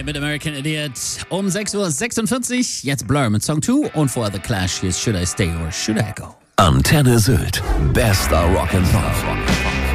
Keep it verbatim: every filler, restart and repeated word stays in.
mit American Idiot um sechs Uhr sechsundvierzig. Jetzt Blur mit Song zwei und vorher The Clash. Hier ist Should I Stay or Should I Go? Antenne Sylt. Bester Rock'n'Roll.